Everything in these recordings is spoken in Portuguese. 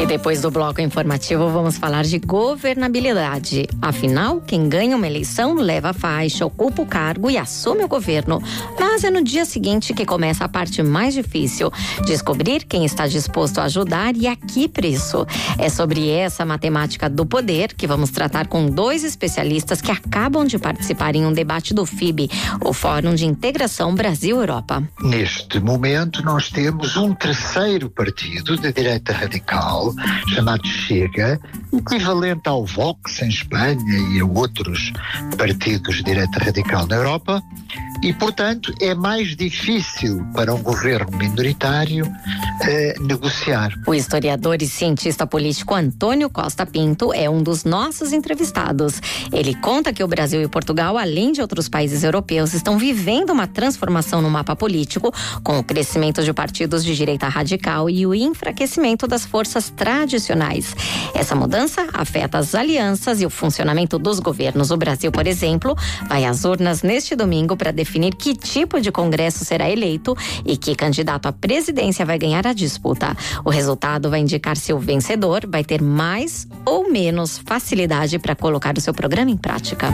depois do bloco informativo, vamos falar de governabilidade. Afinal, quem ganha uma eleição leva a faixa, ocupa o cargo e assume o governo. Mas é no dia seguinte que começa a parte mais difícil: descobrir quem está disposto a ajudar e a que preço. É sobre essa matemática do poder que vamos tratar com dois especialistas que acabam de participar em um debate do FIB, o Fórum de Integração Brasil-Europa. Neste momento, nós temos um terceiro partido de direita radical, chamado Chega, equivalente ao Vox em Espanha e a outros partidos de direita radical na Europa, e, portanto, é mais difícil para um governo minoritário negociar. O historiador e cientista político Antônio Costa Pinto é um dos nossos entrevistados. Ele conta que o Brasil e Portugal, além de outros países europeus, estão vivendo uma transformação no mapa político, com o crescimento de partidos de direita radical e o enfraquecimento das forças tradicionais. Essa mudança afeta as alianças e o funcionamento dos governos. O Brasil, por exemplo, vai às urnas neste domingo para definir que tipo de congresso será eleito e que candidato à presidência vai ganhar a disputa. O resultado vai indicar se o vencedor vai ter mais ou menos facilidade para colocar o seu programa em prática.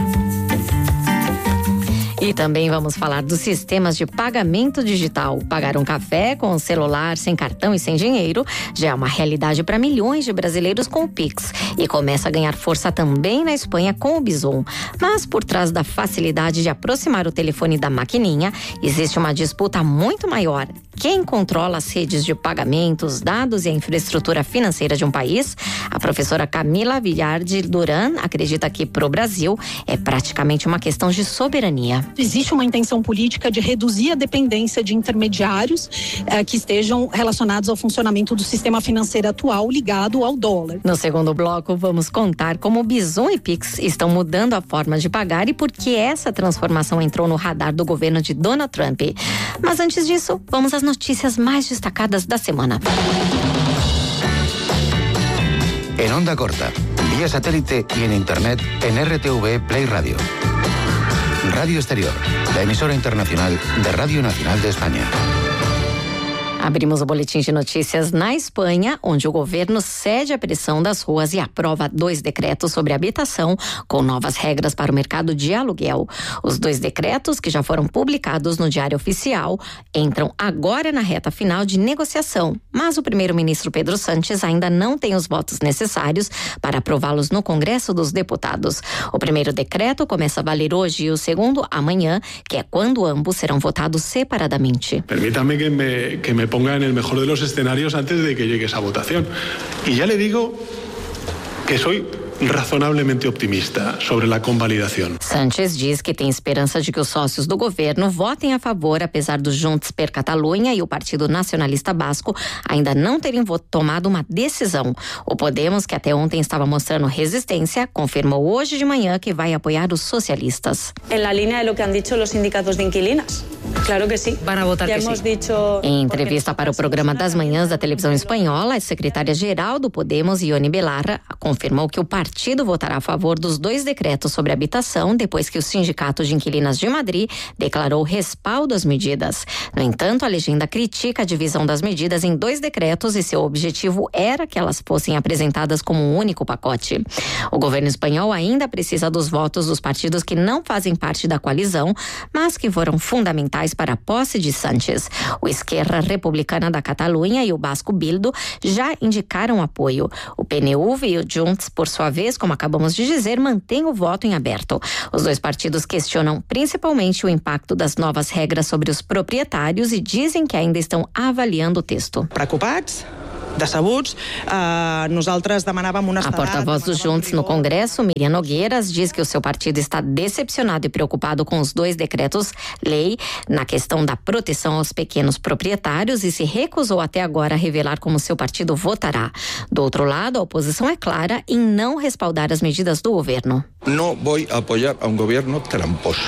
E também vamos falar dos sistemas de pagamento digital. Pagar um café com o celular, sem cartão e sem dinheiro, já é uma realidade para milhões de brasileiros com o Pix. E começa a ganhar força também na Espanha com o Bizum. Mas por trás da facilidade de aproximar o telefone da maquininha, existe uma disputa muito maior. Quem controla as redes de pagamentos, dados e a infraestrutura financeira de um país? A professora Camila Villardi Duran acredita que, para o Brasil, é praticamente uma questão de soberania. Existe uma intenção política de reduzir a dependência de intermediários que estejam relacionados ao funcionamento do sistema financeiro atual ligado ao dólar. No segundo bloco, vamos contar como o Bizum e Pix estão mudando a forma de pagar e por que essa transformação entrou no radar do governo de Donald Trump. Mas antes disso, vamos às notícias mais destacadas da semana. En onda corta, vía satélite y en internet en RTV Play Radio. Radio Exterior, la emisora internacional de Radio Nacional de España. Abrimos o boletim de notícias na Espanha, onde o governo cede à pressão das ruas e aprova 2 decretos sobre habitação com novas regras para o mercado de aluguel. Os 2 decretos, que já foram publicados no Diário Oficial, entram agora na reta final de negociação, mas o primeiro-ministro Pedro Sánchez ainda não tem os votos necessários para aprová-los no Congresso dos Deputados. O primeiro decreto começa a valer hoje e o segundo amanhã, que é quando ambos serão votados separadamente. Permítame que me ponga en el mejor de los escenarios antes de que llegue esa votación. Y ya le digo que soy razonablemente optimista sobre a convalidação. Sánchez diz que tem esperança de que os sócios do governo votem a favor, apesar do Junts per Catalunya e o Partido Nacionalista Basco ainda não terem tomado uma decisão. O Podemos, que até ontem estava mostrando resistência, confirmou hoje de manhã que vai apoiar os socialistas. En la línea de lo que han dicho los sindicatos de inquilinas. Claro que sí. Van a votar que sí. Em entrevista para o programa das manhãs da televisão espanhola, a secretária-geral do Podemos, Ione Belarra, confirmou que o partido votará a favor dos 2 decretos sobre habitação depois que o Sindicato de Inquilinas de Madrid declarou respaldo às medidas. No entanto, a legenda critica a divisão das medidas em 2 decretos e seu objetivo era que elas fossem apresentadas como um único pacote. O governo espanhol ainda precisa dos votos dos partidos que não fazem parte da coalizão, mas que foram fundamentais para a posse de Sánchez. O Esquerra Republicana da Catalunha e o Basco Bildu já indicaram apoio. O PNV e o Junts, por sua vez, como acabamos de dizer, mantém o voto em aberto. Os 2 partidos questionam principalmente o impacto das novas regras sobre os proprietários e dizem que ainda estão avaliando o texto. Preocupados? Decebuts, nosaltres demanàvem una A porta-voz dos Junts no Congresso, Miriam Nogueiras, diz que o seu partido está decepcionado e preocupado com os 2 decretos-lei na questão da proteção aos pequenos proprietários e se recusou até agora a revelar como seu partido votará. Do outro lado, a oposição é clara em não respaldar as medidas do governo. Não vou apoiar a um governo tramposo.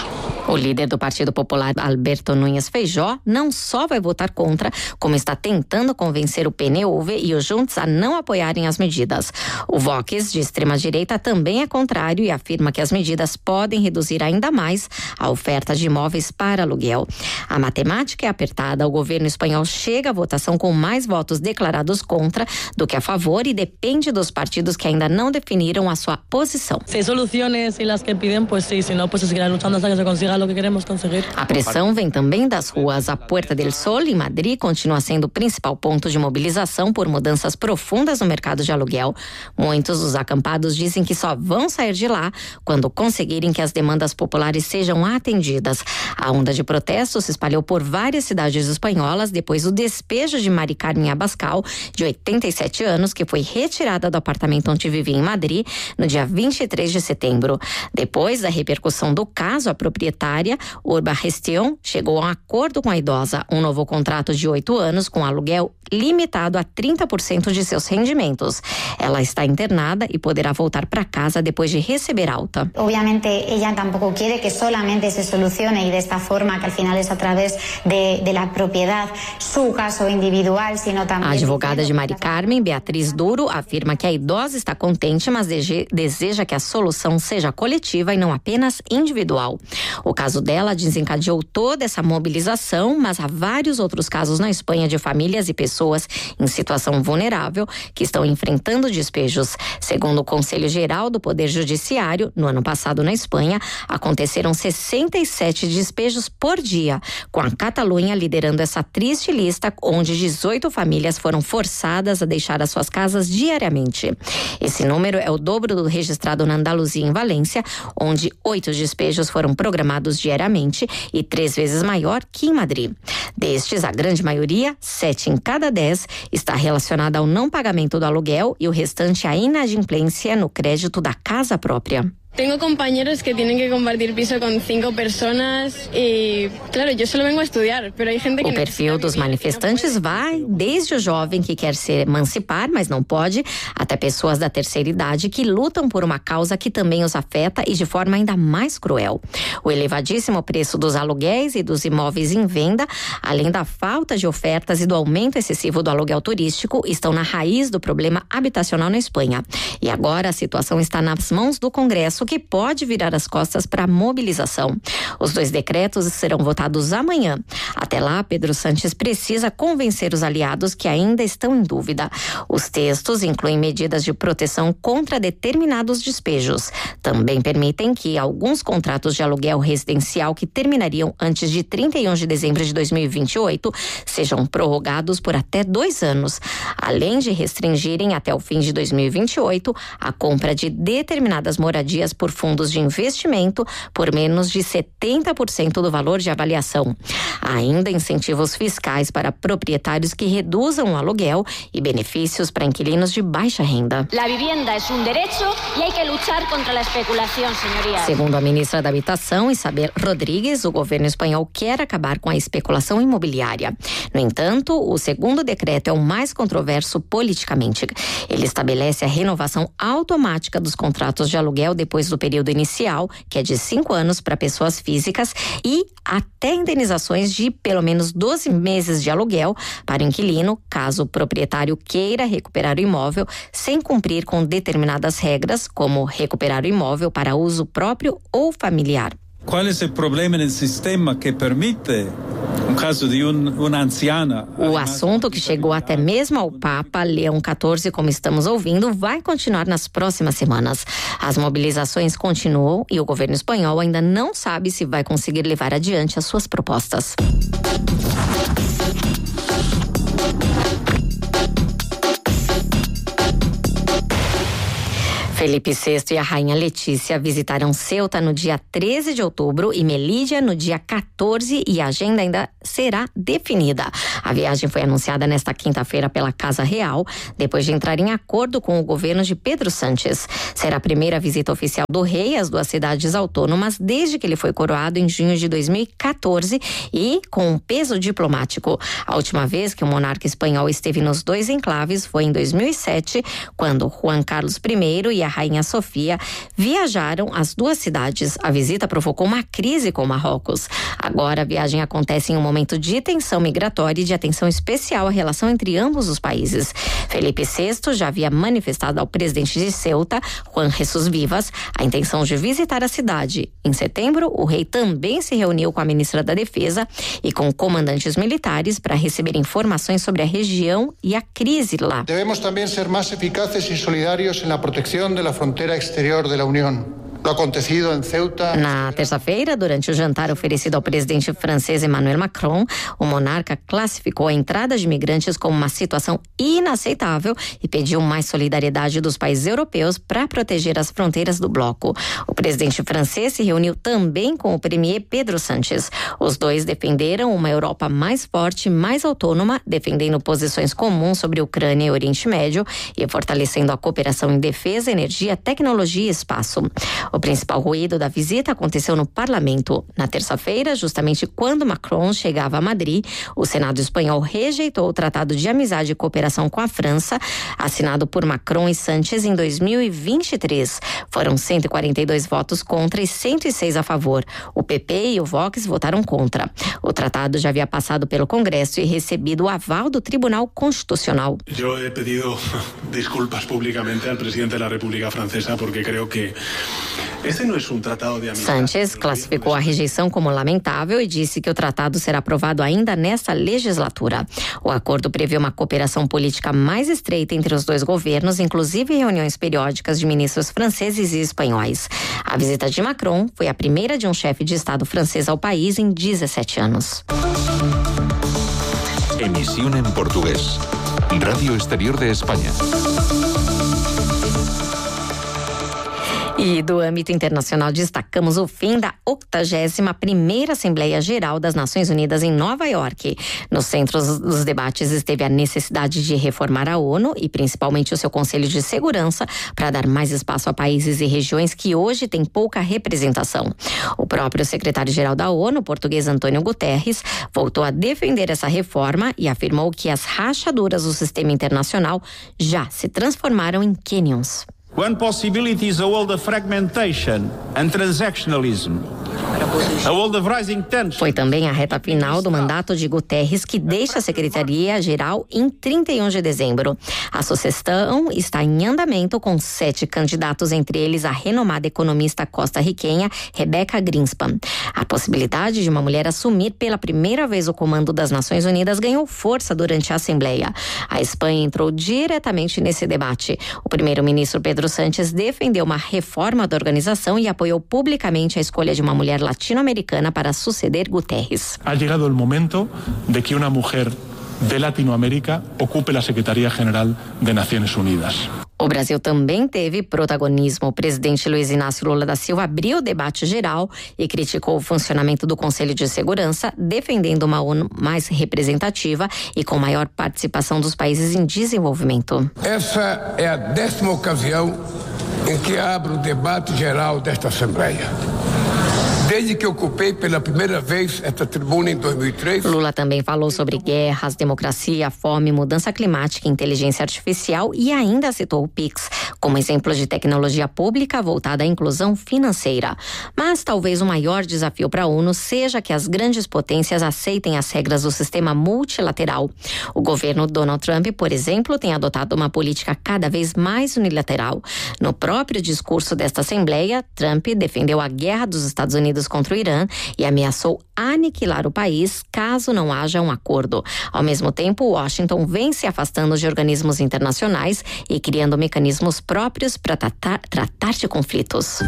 O líder do Partido Popular, Alberto Núñez Feijóo, não só vai votar contra, como está tentando convencer o PNUV e o Junts a não apoiarem as medidas. O Vox, de extrema-direita, também é contrário e afirma que as medidas podem reduzir ainda mais a oferta de imóveis para aluguel. A matemática é apertada. O governo espanhol chega à votação com mais votos declarados contra do que a favor e depende dos partidos que ainda não definiram a sua posição. Se soluciones y las que piden, pues sí, si no, pues se seguirá luchando hasta que se consiga lo que queremos conseguir. A pressão vem também das ruas. A Puerta del Sol, em Madrid, continua sendo o principal ponto de mobilização por mudanças profundas no mercado de aluguel. Muitos dos acampados dizem que só vão sair de lá quando conseguirem que as demandas populares sejam atendidas. A onda de protestos se espalhou por várias cidades espanholas depois do despejo de Mari Carmen Abascal, de 87 anos, que foi retirada do apartamento onde vivia em Madrid no dia 23 de setembro. Depois da repercussão do caso, a proprietária, Urba Gestión, chegou a um acordo com a idosa, um novo contrato de 8 anos com aluguel limitado a 30% de seus rendimentos. Ela está internada e poderá voltar para casa depois de receber alta. Obviamente ella tampoco quiere que solamente se solucione y de esta forma, que al final es a través de la propiedad, su caso individual, sino también... A advogada de Mari Carmen, Beatriz Duro, afirma que a idosa está contente, mas deseja que a solução seja coletiva e não apenas individual. O caso dela desencadeou toda essa mobilização, mas há vários outros casos na Espanha de famílias e pessoas em situação vulnerável que estão enfrentando despejos. Segundo o Conselho Geral do Poder Judiciário, no ano passado na Espanha, aconteceram 67 despejos por dia, com a Catalunha liderando essa triste lista, onde 18 famílias foram forçadas a deixar as suas casas diariamente. Esse número é o dobro do registrado na Andaluzia, em Valência, onde 8 despejos foram programados diariamente e 3 vezes maior que em Madrid. Destes, a grande maioria, 7 em cada 10, está relacionada ao não pagamento do aluguel e o restante à inadimplência no crédito da casa própria. Tengo compañeros que tienen que compartir piso con 5 personas y, claro, yo solo vengo a estudiar, pero hay gente que... O perfil dos manifestantes vai desde o jovem que quer se emancipar, mas não pode, até pessoas da terceira idade que lutam por uma causa que também os afeta e de forma ainda mais cruel. O elevadíssimo preço dos aluguéis e dos imóveis em venda, além da falta de ofertas e do aumento excessivo do aluguel turístico, estão na raiz do problema habitacional na Espanha. E agora a situação está nas mãos do Congresso, que pode virar as costas para a mobilização. Os 2 decretos serão votados amanhã. Até lá, Pedro Sánchez precisa convencer os aliados que ainda estão em dúvida. Os textos incluem medidas de proteção contra determinados despejos. Também permitem que alguns contratos de aluguel residencial que terminariam antes de 31 de dezembro de 2028 sejam prorrogados por até 2 anos, além de restringirem até o fim de 2028 a compra de determinadas moradias por fundos de investimento por menos de 70% do valor de avaliação. Há ainda incentivos fiscais para proprietários que reduzam o aluguel e benefícios para inquilinos de baixa renda. A vivienda é um direito e há que lutar contra a especulação, senhorias. Segundo a ministra da Habitação, Isabel Rodríguez, o governo espanhol quer acabar com a especulação imobiliária. No entanto, o segundo decreto é o mais controverso politicamente. Ele estabelece a renovação automática dos contratos de aluguel depois do período inicial, que é de 5 anos para pessoas físicas, e até indenizações de pelo menos 12 meses de aluguel para o inquilino, caso o proprietário queira recuperar o imóvel sem cumprir com determinadas regras, como recuperar o imóvel para uso próprio ou familiar. Qual é o problema no sistema que permite, no caso de uma anciana... O assunto, que chegou até mesmo ao Papa Leão XIV, como estamos ouvindo, vai continuar nas próximas semanas. As mobilizações continuam e o governo espanhol ainda não sabe se vai conseguir levar adiante as suas propostas. Felipe VI e a rainha Letícia visitarão Ceuta no dia 13 de outubro e Melilla no dia 14, e a agenda ainda será definida. A viagem foi anunciada nesta quinta-feira pela Casa Real, depois de entrar em acordo com o governo de Pedro Sánchez. Será a primeira visita oficial do rei às 2 cidades autônomas desde que ele foi coroado em junho de 2014 e com um peso diplomático. A última vez que o monarca espanhol esteve nos 2 enclaves foi em 2007, quando Juan Carlos I e a Rainha Sofia viajaram às duas cidades. A visita provocou uma crise com Marrocos. Agora a viagem acontece em um momento de tensão migratória e de atenção especial à relação entre ambos os países. Felipe VI já havia manifestado ao presidente de Ceuta, Juan Jesús Vivas, a intenção de visitar a cidade. Em setembro, o rei também se reuniu com a ministra da Defesa e com comandantes militares para receber informações sobre a região e a crise lá. Devemos também ser mais eficazes e solidários na proteção da fronteira exterior da União. Na terça-feira, durante o jantar oferecido ao presidente francês Emmanuel Macron, o monarca classificou a entrada de imigrantes como uma situação inaceitável e pediu mais solidariedade dos países europeus para proteger as fronteiras do bloco. O presidente francês se reuniu também com o premier Pedro Sánchez. Os dois defenderam uma Europa mais forte, mais autônoma, defendendo posições comuns sobre Ucrânia e Oriente Médio e fortalecendo a cooperação em defesa, energia, tecnologia e espaço. O principal ruído da visita aconteceu no parlamento. Na terça-feira, justamente quando Macron chegava a Madrid, o Senado espanhol rejeitou o Tratado de Amizade e Cooperação com a França, assinado por Macron e Sánchez em 2023. Foram 142 votos contra e 106 a favor. O PP e o Vox votaram contra. O tratado já havia passado pelo Congresso e recebido o aval do Tribunal Constitucional. Eu he pedido desculpas públicamente ao presidente da República Francesa porque creio que Sánchez classificou a rejeição como lamentável e disse que o tratado será aprovado ainda nesta legislatura. O acordo prevê uma cooperação política mais estreita entre os dois governos, inclusive reuniões periódicas de ministros franceses e espanhóis. A visita de Macron foi a primeira de um chefe de Estado francês ao país em 17 anos. Emisión en portugués. Radio Exterior de España. E do âmbito internacional destacamos o fim da 81ª Assembleia Geral das Nações Unidas em Nova York. No centro dos debates esteve a necessidade de reformar a ONU e principalmente o seu Conselho de Segurança para dar mais espaço a países e regiões que hoje têm pouca representação. O próprio secretário-geral da ONU, o português Antônio Guterres, voltou a defender essa reforma e afirmou que as rachaduras do sistema internacional já se transformaram em canyons. One possibility is a world of fragmentation and transactionalism. Foi também a reta final do mandato de Guterres, que deixa a Secretaria-Geral em 31 de dezembro. A sucessão está em andamento com 7 candidatos, entre eles a renomada economista costarriquenha Rebecca Greenspan. A possibilidade de uma mulher assumir pela primeira vez o comando das Nações Unidas ganhou força durante a Assembleia. A Espanha entrou diretamente nesse debate. O primeiro-ministro Pedro Sánchez defendeu uma reforma da organização e apoiou publicamente a escolha de uma mulher latino-americana para suceder Guterres. Ha llegado el momento de que una mujer de Latinoamérica ocupe la Secretaría General de Naciones Unidas. O Brasil também teve protagonismo. O presidente Luiz Inácio Lula da Silva abriu o debate geral e criticou o funcionamento do Conselho de Segurança, defendendo uma ONU mais representativa e com maior participação dos países em desenvolvimento. Essa é a 10ª ocasião em que abro o debate geral desta Assembleia. Desde que ocupei pela primeira vez esta tribuna em 2003. Lula também falou sobre guerras, democracia, fome, mudança climática, inteligência artificial e ainda citou o PIX como exemplo de tecnologia pública voltada à inclusão financeira. Mas talvez o maior desafio para a ONU seja que as grandes potências aceitem as regras do sistema multilateral. O governo Donald Trump, por exemplo, tem adotado uma política cada vez mais unilateral. No próprio discurso desta Assembleia, Trump defendeu a guerra dos Estados Unidos contra o Irã e ameaçou aniquilar o país caso não haja um acordo. Ao mesmo tempo, Washington vem se afastando de organismos internacionais e criando mecanismos próprios para tratar de conflitos.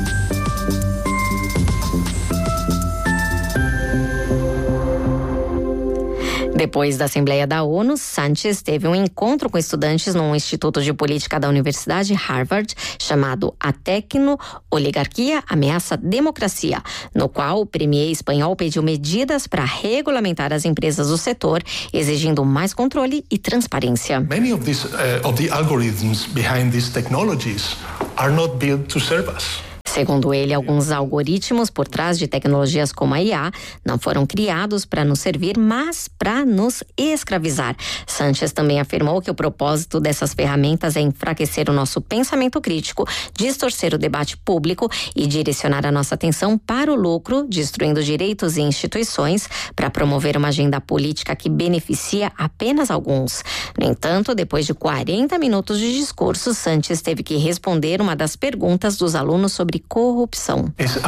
Depois da Assembleia da ONU, Sánchez teve um encontro com estudantes num instituto de política da Universidade Harvard, chamado A Tecno-Oligarquia Ameaça Democracia, no qual o premier espanhol pediu medidas para regulamentar as empresas do setor, exigindo mais controle e transparência. Many of the algorithms behind these technologies are not built to serve us. Segundo ele, alguns algoritmos por trás de tecnologias como a IA não foram criados para nos servir, mas para nos escravizar. Sanchez também afirmou que o propósito dessas ferramentas é enfraquecer o nosso pensamento crítico, distorcer o debate público e direcionar a nossa atenção para o lucro, destruindo direitos e instituições para promover uma agenda política que beneficia apenas alguns. No entanto, depois de 40 minutos de discurso, Sanchez teve que responder uma das perguntas dos alunos sobre corrupção.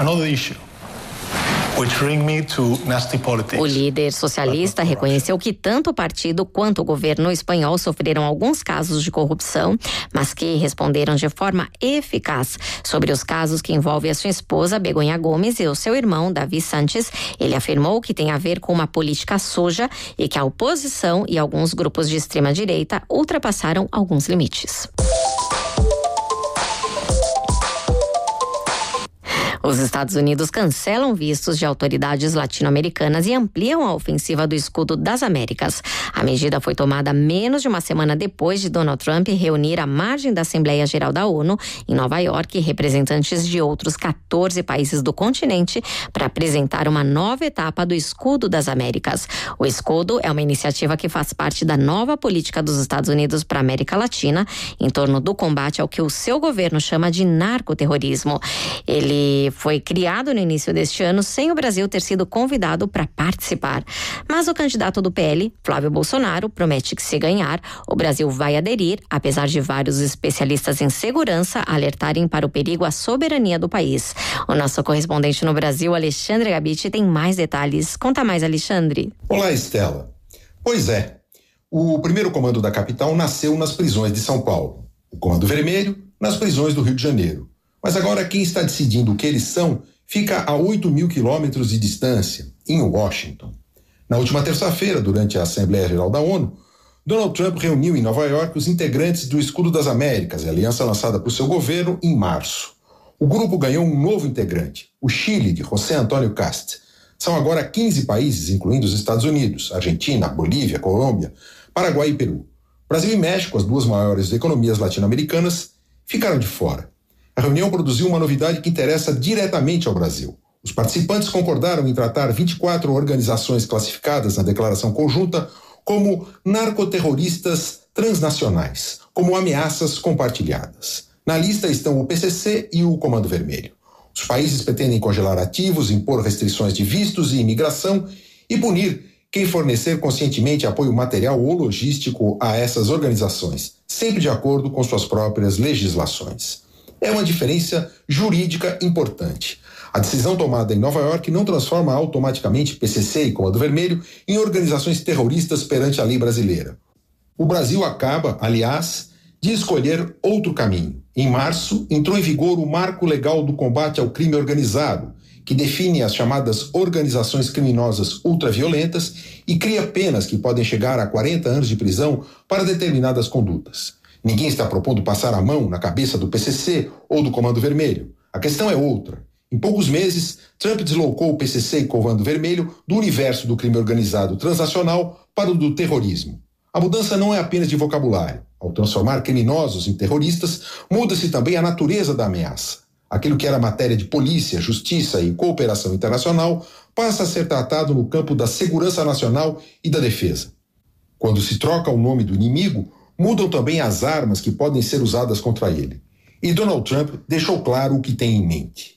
O líder socialista reconheceu que tanto o partido quanto o governo espanhol sofreram alguns casos de corrupção, mas que responderam de forma eficaz. Sobre os casos que envolvem a sua esposa, Begoña Gómez, e o seu irmão, David Sánchez, ele afirmou que tem a ver com uma política suja e que a oposição e alguns grupos de extrema-direita ultrapassaram alguns limites. Os Estados Unidos cancelam vistos de autoridades latino-americanas e ampliam a ofensiva do Escudo das Américas. A medida foi tomada menos de uma semana depois de Donald Trump reunir à margem da Assembleia Geral da ONU, em Nova York, representantes de outros 14 países do continente para apresentar uma nova etapa do Escudo das Américas. O Escudo é uma iniciativa que faz parte da nova política dos Estados Unidos para a América Latina, em torno do combate ao que o seu governo chama de narcoterrorismo. Ele foi criado no início deste ano sem o Brasil ter sido convidado para participar. Mas o candidato do PL, Flávio Bolsonaro, promete que, se ganhar, o Brasil vai aderir, apesar de vários especialistas em segurança alertarem para o perigo à soberania do país. O nosso correspondente no Brasil, Alexandre Gabiti, tem mais detalhes. Conta mais, Alexandre. Olá, Estela. Pois é, o primeiro comando da capital nasceu nas prisões de São Paulo. O Comando Vermelho, nas prisões do Rio de Janeiro. Mas agora quem está decidindo o que eles são fica a 8.000 quilômetros de distância, em Washington. Na última terça-feira, durante a Assembleia Geral da ONU, Donald Trump reuniu em Nova York os integrantes do Escudo das Américas, a aliança lançada por seu governo em março. O grupo ganhou um novo integrante, o Chile, de José Antônio Cast. São agora 15 países, incluindo os Estados Unidos, Argentina, Bolívia, Colômbia, Paraguai e Peru. Brasil e México, as duas maiores economias latino-americanas, ficaram de fora. A reunião produziu uma novidade que interessa diretamente ao Brasil. Os participantes concordaram em tratar 24 organizações classificadas na declaração conjunta como narcoterroristas transnacionais, como ameaças compartilhadas. Na lista estão o PCC e o Comando Vermelho. Os países pretendem congelar ativos, impor restrições de vistos e imigração e punir quem fornecer conscientemente apoio material ou logístico a essas organizações, sempre de acordo com suas próprias legislações. É uma diferença jurídica importante. A decisão tomada em Nova York não transforma automaticamente PCC e Comando Vermelho em organizações terroristas perante a lei brasileira. O Brasil acaba, aliás, de escolher outro caminho. Em março, entrou em vigor o Marco Legal do Combate ao Crime Organizado, que define as chamadas organizações criminosas ultraviolentas e cria penas que podem chegar a 40 anos de prisão para determinadas condutas. Ninguém está propondo passar a mão na cabeça do PCC ou do Comando Vermelho. A questão é outra. Em poucos meses, Trump deslocou o PCC e Comando Vermelho do universo do crime organizado transnacional para o do terrorismo. A mudança não é apenas de vocabulário. Ao transformar criminosos em terroristas, muda-se também a natureza da ameaça. Aquilo que era matéria de polícia, justiça e cooperação internacional passa a ser tratado no campo da segurança nacional e da defesa. Quando se troca o nome do inimigo, mudam também as armas que podem ser usadas contra ele. E Donald Trump deixou claro o que tem em mente.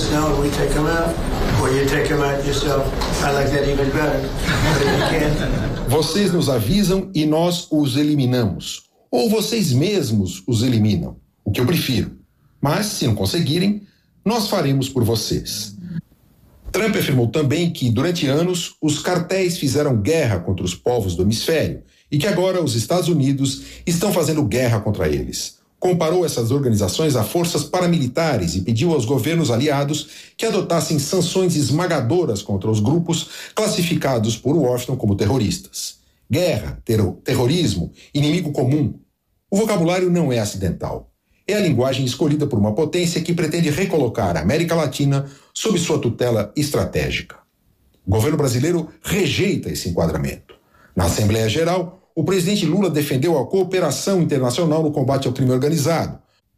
Vocês nos avisam e nós os eliminamos. Ou vocês mesmos os eliminam, o que eu prefiro. Mas, se não conseguirem, nós faremos por vocês. Trump afirmou também que, durante anos, os cartéis fizeram guerra contra os povos do hemisfério e que agora os Estados Unidos estão fazendo guerra contra eles. Comparou essas organizações a forças paramilitares e pediu aos governos aliados que adotassem sanções esmagadoras contra os grupos classificados por Washington como terroristas. Guerra, terrorismo, inimigo comum. O vocabulário não é acidental. É a linguagem escolhida por uma potência que pretende recolocar a América Latina sob sua tutela estratégica. O governo brasileiro rejeita esse enquadramento. Na Assembleia Geral, o presidente Lula defendeu a cooperação internacional no combate ao crime organizado.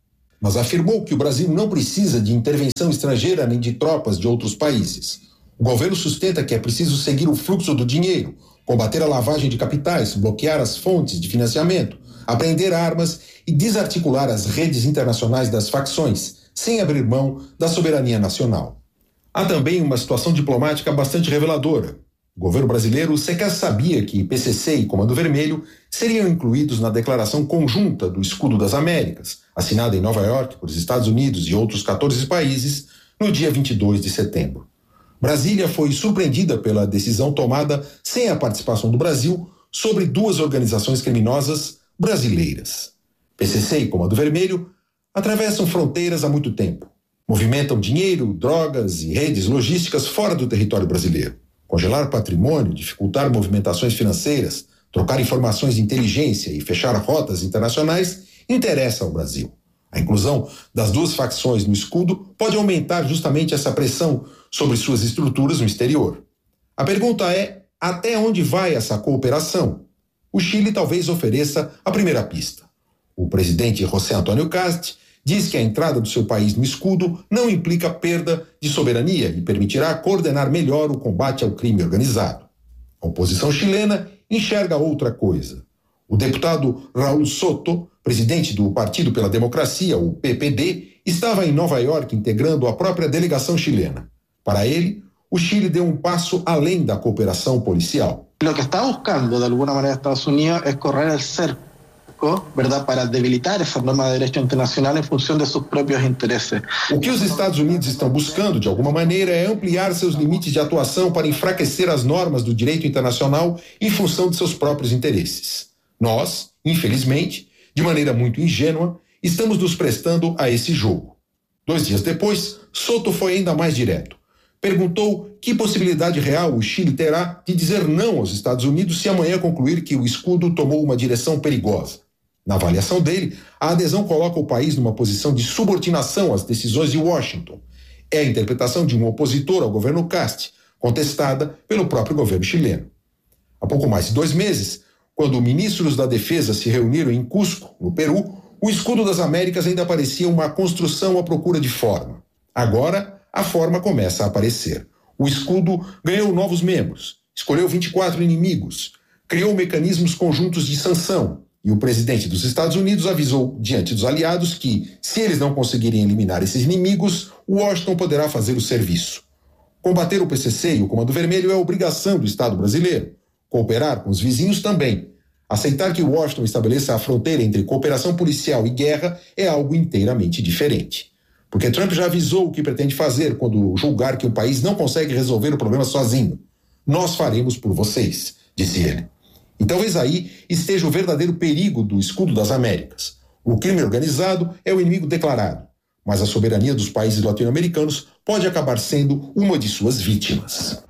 mas afirmou que o Brasil não precisa de intervenção estrangeira nem de tropas de outros países. O governo sustenta que é preciso seguir o fluxo do dinheiro, combater a lavagem de capitais, bloquear as fontes de financiamento, apreender armas e desarticular as redes internacionais das facções, sem abrir mão da soberania nacional. Há também uma situação diplomática bastante reveladora. O governo brasileiro sequer sabia que PCC e Comando Vermelho seriam incluídos na declaração conjunta do Escudo das Américas, assinada em Nova York por Estados Unidos e outros 14 países, no dia 22 de setembro. Brasília foi surpreendida pela decisão tomada sem a participação do Brasil sobre duas organizações criminosas brasileiras. PCC e Comando Vermelho atravessam fronteiras há muito tempo. Movimentam dinheiro, drogas e redes logísticas fora do território brasileiro. Congelar patrimônio, dificultar movimentações financeiras, trocar informações de inteligência e fechar rotas internacionais interessa ao Brasil. A inclusão das duas facções no escudo pode aumentar justamente essa pressão sobre suas estruturas no exterior. A pergunta é: até onde vai essa cooperação? O Chile talvez ofereça a primeira pista. O presidente José Antônio Kast diz que a entrada do seu país no escudo não implica perda de soberania e permitirá coordenar melhor o combate ao crime organizado. A oposição chilena enxerga outra coisa. O deputado Raul Soto, presidente do Partido pela Democracia, o PPD, estava em Nova York integrando a própria delegação chilena. Para ele, o Chile deu um passo além da cooperação policial. O que está buscando, de alguma maneira, Estados Unidos é correr o cerco, ¿verdad?, para debilitar essa norma de direito internacional em função de seus próprios interesses. O que os Estados Unidos estão buscando, de alguma maneira, é ampliar seus limites de atuação para enfraquecer as normas do direito internacional em função de seus próprios interesses. Nós, infelizmente, de maneira muito ingênua, estamos nos prestando a esse jogo. 2 dias depois, Soto foi ainda mais direto. Perguntou que possibilidade real o Chile terá de dizer não aos Estados Unidos se amanhã concluir que o escudo tomou uma direção perigosa. Na avaliação dele, a adesão coloca o país numa posição de subordinação às decisões de Washington. É a interpretação de um opositor ao governo Kast, contestada pelo próprio governo chileno. Há pouco mais de 2 meses, quando ministros da Defesa se reuniram em Cusco, no Peru, o Escudo das Américas ainda parecia uma construção à procura de forma. Agora, a forma começa a aparecer. O escudo ganhou novos membros, escolheu 24 inimigos, criou mecanismos conjuntos de sanção e o presidente dos Estados Unidos avisou diante dos aliados que, se eles não conseguirem eliminar esses inimigos, Washington poderá fazer o serviço. Combater o PCC e o Comando Vermelho é obrigação do Estado brasileiro. Cooperar com os vizinhos também. Aceitar que Washington estabeleça a fronteira entre cooperação policial e guerra é algo inteiramente diferente. Porque Trump já avisou o que pretende fazer quando julgar que o país não consegue resolver o problema sozinho. Nós faremos por vocês, disse ele. E talvez aí esteja o verdadeiro perigo do Escudo das Américas. O crime organizado é o inimigo declarado, mas a soberania dos países latino-americanos pode acabar sendo uma de suas vítimas.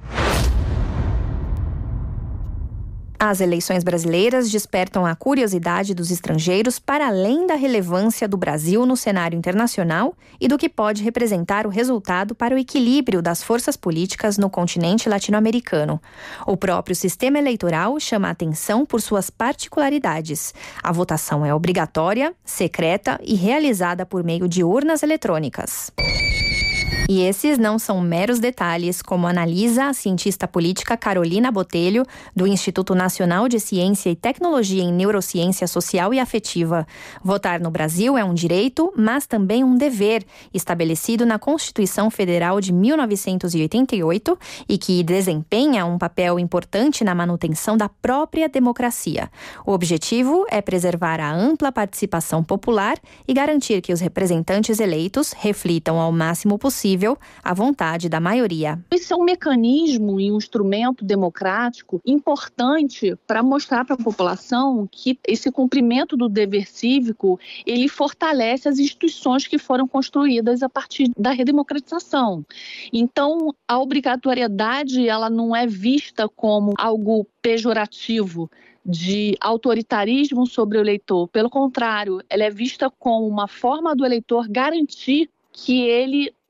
As eleições brasileiras despertam a curiosidade dos estrangeiros para além da relevância do Brasil no cenário internacional e do que pode representar o resultado para o equilíbrio das forças políticas no continente latino-americano. O próprio sistema eleitoral chama a atenção por suas particularidades. A votação é obrigatória, secreta e realizada por meio de urnas eletrônicas. E esses não são meros detalhes, como analisa a cientista política Carolina Botelho, do Instituto Nacional de Ciência e Tecnologia em Neurociência Social e Afetiva. Votar no Brasil é um direito, mas também um dever, estabelecido na Constituição Federal de 1988 e que desempenha um papel importante na manutenção da própria democracia. O objetivo é preservar a ampla participação popular e garantir que os representantes eleitos reflitam ao máximo possível a vontade da maioria. Esse é um mecanismo e um instrumento democrático importante para mostrar para a população que esse cumprimento do dever cívico, ele fortalece as instituições que foram construídas a partir da redemocratização. Então, a obrigatoriedade, ela não é vista como algo pejorativo, de autoritarismo sobre o eleitor. Pelo contrário, ela é vista como uma forma do eleitor garantir que ele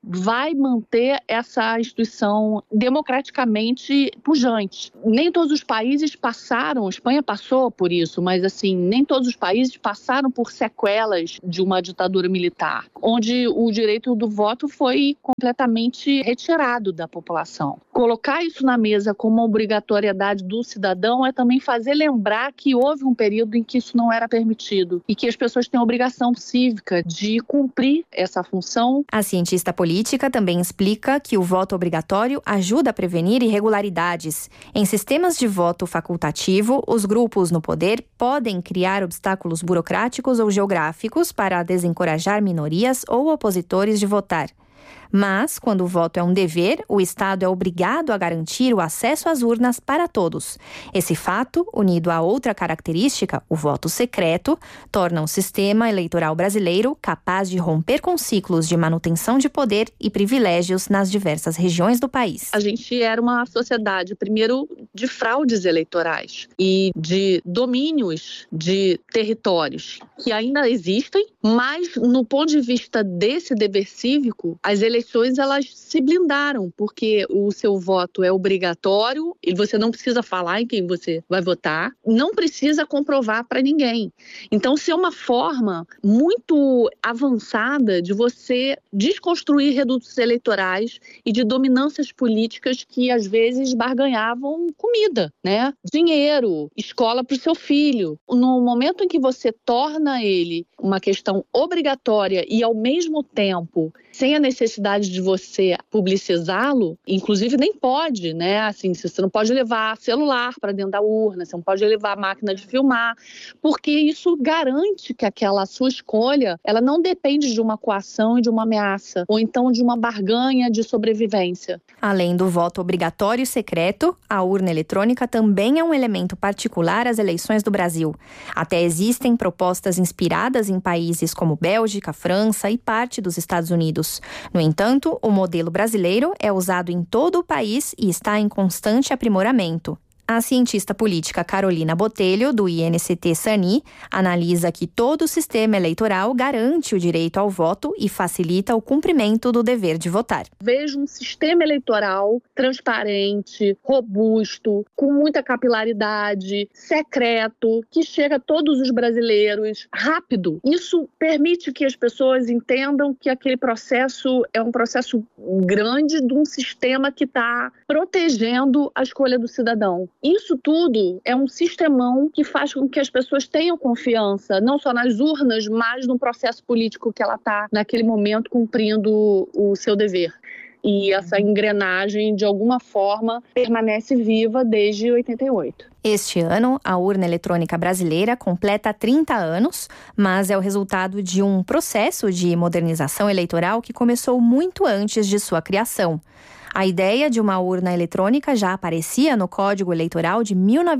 vai manter essa instituição democraticamente pujante. Nem todos os países passaram, a Espanha passou por isso, mas assim, nem todos os países passaram por sequelas de uma ditadura militar, onde o direito do voto foi completamente retirado da população. Colocar isso na mesa como uma obrigatoriedade do cidadão é também fazer lembrar que houve um período em que isso não era permitido e que as pessoas têm a obrigação cívica de cumprir essa função. A cientista política também explica que o voto obrigatório ajuda a prevenir irregularidades. Em sistemas de voto facultativo, os grupos no poder podem criar obstáculos burocráticos ou geográficos para desencorajar minorias ou opositores de votar. Mas, quando o voto é um dever, o Estado é obrigado a garantir o acesso às urnas para todos. Esse fato, unido a outra característica, o voto secreto, torna o sistema eleitoral brasileiro capaz de romper com ciclos de manutenção de poder e privilégios nas diversas regiões do país. A gente era uma sociedade, primeiro, de fraudes eleitorais e de domínios de territórios que ainda existem, mas, no ponto de vista desse dever cívico, as eleições elas se blindaram, porque o seu voto é obrigatório e você não precisa falar em quem você vai votar, não precisa comprovar para ninguém. Então, isso é uma forma muito avançada de você desconstruir redutos eleitorais e de dominâncias políticas que, às vezes, barganhavam comida, né? Dinheiro, escola para o seu filho. No momento em que você torna ele uma questão obrigatória e, ao mesmo tempo, sem a necessidade de você publicizá-lo, inclusive nem pode, né? Assim, você não pode levar celular para dentro da urna, você não pode levar máquina de filmar, porque isso garante que aquela sua escolha, ela não depende de uma coação e de uma ameaça, ou então de uma barganha de sobrevivência. Além do voto obrigatório e secreto, a urna eletrônica também é um elemento particular às eleições do Brasil. Até existem propostas inspiradas em países como Bélgica, França e parte dos Estados Unidos. No entanto, o modelo brasileiro é usado em todo o país e está em constante aprimoramento. A cientista política Carolina Botelho, do INCT-SANI, analisa que todo o sistema eleitoral garante o direito ao voto e facilita o cumprimento do dever de votar. Vejo um sistema eleitoral transparente, robusto, com muita capilaridade, secreto, que chega a todos os brasileiros, rápido. Isso permite que as pessoas entendam que aquele processo é um processo grande de um sistema que está protegendo a escolha do cidadão. Isso tudo é um sistemão que faz com que as pessoas tenham confiança, não só nas urnas, mas no processo político que ela está, naquele momento, cumprindo o seu dever. E essa engrenagem, de alguma forma, permanece viva desde 88. Este ano, a urna eletrônica brasileira completa 30 anos, mas é o resultado de um processo de modernização eleitoral que começou muito antes de sua criação. A ideia de uma urna eletrônica já aparecia no Código Eleitoral de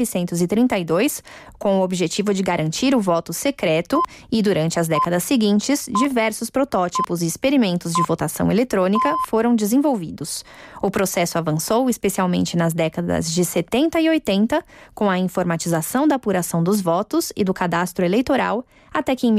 1932, com o objetivo de garantir o voto secreto, e durante as décadas seguintes, diversos protótipos e experimentos de votação eletrônica foram desenvolvidos. O processo avançou especialmente nas décadas de 70 e 80, com a informatização da apuração dos votos e do cadastro eleitoral, até que em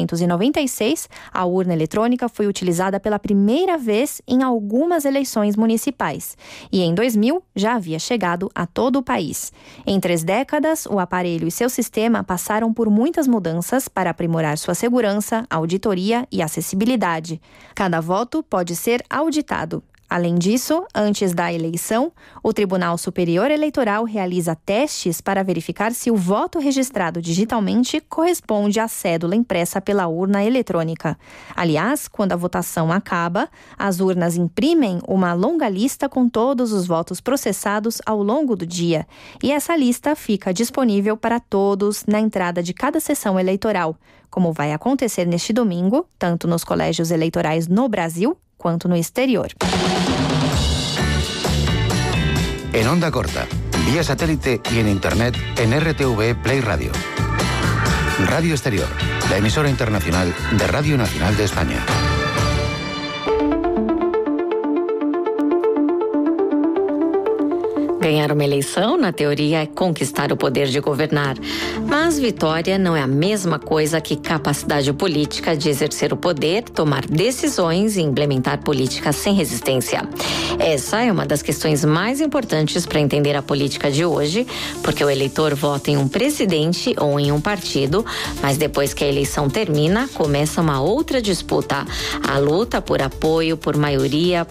1996, a urna eletrônica foi utilizada pela primeira vez em algumas eleições municipais. E em 2000, já havia chegado a todo o país. Em 3 décadas, o aparelho e seu sistema passaram por muitas mudanças para aprimorar sua segurança, auditoria e acessibilidade. Cada voto pode ser auditado. Além disso, antes da eleição, o Tribunal Superior Eleitoral realiza testes para verificar se o voto registrado digitalmente corresponde à cédula impressa pela urna eletrônica. Aliás, quando a votação acaba, as urnas imprimem uma longa lista com todos os votos processados ao longo do dia. E essa lista fica disponível para todos na entrada de cada sessão eleitoral, como vai acontecer neste domingo, tanto nos colégios eleitorais no Brasil quanto no exterior. En onda corta, vía satélite y en internet en RTV Play Radio. Radio Exterior, la emisora internacional de Radio Nacional de España. Ganhar uma eleição, na teoria, é conquistar o poder de governar. Mas vitória não é a mesma coisa que capacidade política de exercer o poder, tomar decisões e implementar políticas sem resistência. Essa é uma das questões mais importantes para entender a política de hoje, porque o eleitor vota em um presidente ou em um partido, mas depois que a eleição termina, começa uma outra disputa. A luta por apoio, por maioria,